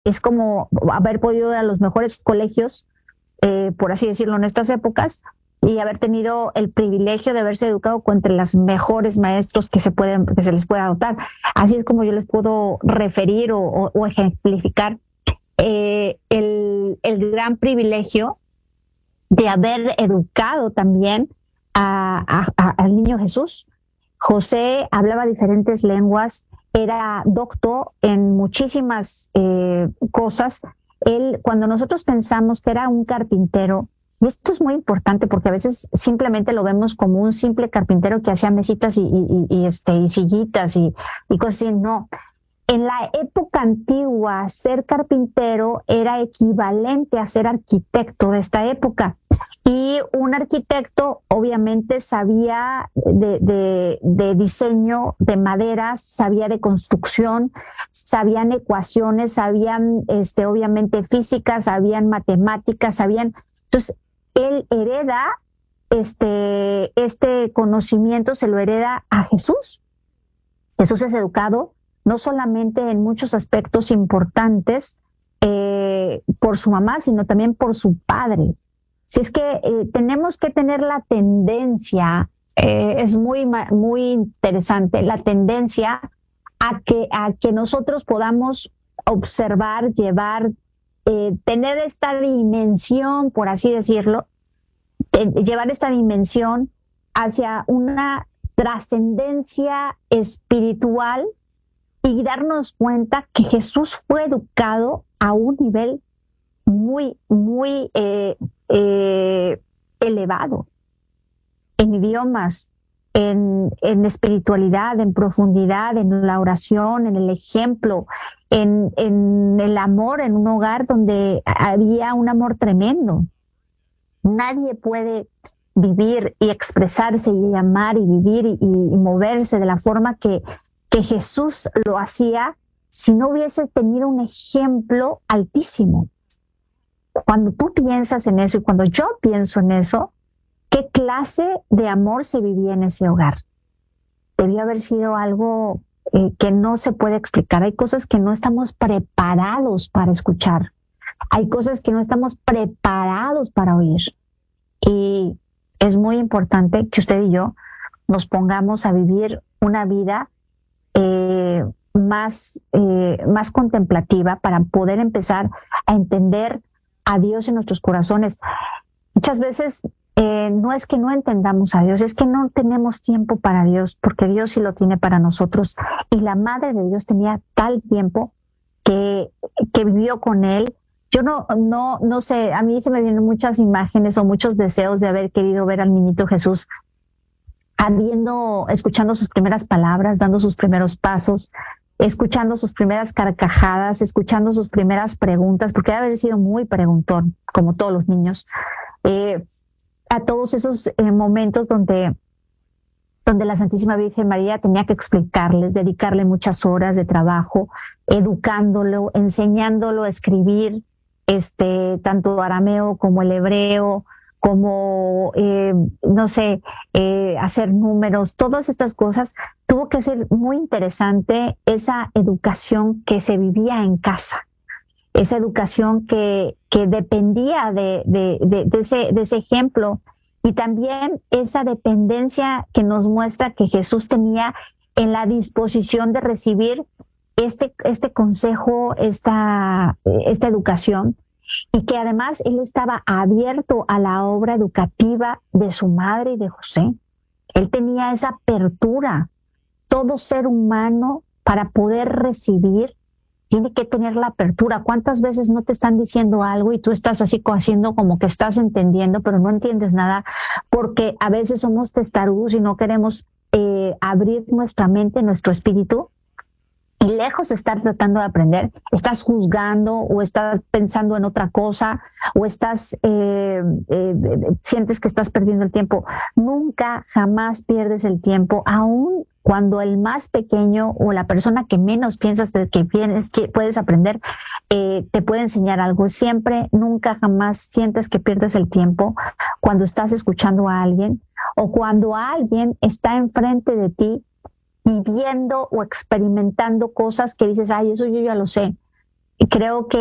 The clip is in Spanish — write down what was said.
es como haber podido ir a los mejores colegios, por así decirlo, en estas épocas, y haber tenido el privilegio de haberse educado con entre los mejores maestros que se les pueda dotar. Así es como yo les puedo referir o ejemplificar el gran privilegio de haber educado también al niño Jesús. José hablaba diferentes lenguas, era docto en muchísimas cosas. Él, cuando nosotros pensamos que era un carpintero, y esto es muy importante porque a veces simplemente lo vemos como un simple carpintero que hacía mesitas y sillitas y cosas así, no. En la época antigua, ser carpintero era equivalente a ser arquitecto de esta época. Y un arquitecto obviamente sabía de diseño de maderas, sabía de construcción, sabían ecuaciones, sabían obviamente física, sabían matemáticas, sabían... Entonces, él hereda este conocimiento, se lo hereda a Jesús. Jesús es educado no solamente en muchos aspectos importantes por su mamá, sino también por su padre. Si es que tenemos que tener la tendencia, es muy interesante, la tendencia a que nosotros podamos observar, llevar, tener esta dimensión, por así decirlo, llevar esta dimensión hacia una trascendencia espiritual y darnos cuenta que Jesús fue educado a un nivel muy elevado en idiomas, en espiritualidad, en profundidad, en la oración, en el ejemplo, en el amor, en un hogar donde había un amor tremendo. Nadie puede vivir y expresarse y amar y vivir y moverse de la forma que Jesús lo hacía si no hubiese tenido un ejemplo altísimo. Cuando tú piensas en eso y cuando yo pienso en eso, ¿qué clase de amor se vivía en ese hogar? Debió haber sido algo que no se puede explicar. Hay cosas que no estamos preparados para escuchar. Hay cosas que no estamos preparados para oír. Y es muy importante que usted y yo nos pongamos a vivir una vida más contemplativa para poder empezar a entender a Dios en nuestros corazones. Muchas veces no es que no entendamos a Dios, es que no tenemos tiempo para Dios, porque Dios sí lo tiene para nosotros. Y la Madre de Dios tenía tal tiempo que vivió con Él. Yo no sé, a mí se me vienen muchas imágenes o muchos deseos de haber querido ver al niñito Jesús escuchando sus primeras palabras, dando sus primeros pasos, escuchando sus primeras carcajadas, escuchando sus primeras preguntas, porque debe haber sido muy preguntón, como todos los niños, a todos esos momentos donde la Santísima Virgen María tenía que explicarles, dedicarle muchas horas de trabajo, educándolo, enseñándolo a escribir, tanto arameo como el hebreo, como, hacer números, todas estas cosas. Tuvo que ser muy interesante esa educación que se vivía en casa, esa educación que dependía de ese ejemplo, y también esa dependencia que nos muestra que Jesús tenía en la disposición de recibir este consejo, esta educación, y que además él estaba abierto a la obra educativa de su madre y de José. Él tenía esa apertura. Todo ser humano, para poder recibir, tiene que tener la apertura. ¿Cuántas veces no te están diciendo algo y tú estás así haciendo como que estás entendiendo, pero no entiendes nada? Porque a veces somos testarudos y no queremos abrir nuestra mente, nuestro espíritu. Y lejos de estar tratando de aprender, estás juzgando o estás pensando en otra cosa o sientes que estás perdiendo el tiempo. Nunca, jamás pierdes el tiempo, aun cuando el más pequeño o la persona que menos piensas que puedes aprender te puede enseñar algo. Siempre, nunca, jamás sientes que pierdes el tiempo cuando estás escuchando a alguien o cuando alguien está enfrente de ti viviendo o experimentando cosas que dices, ay, eso yo ya lo sé. creo que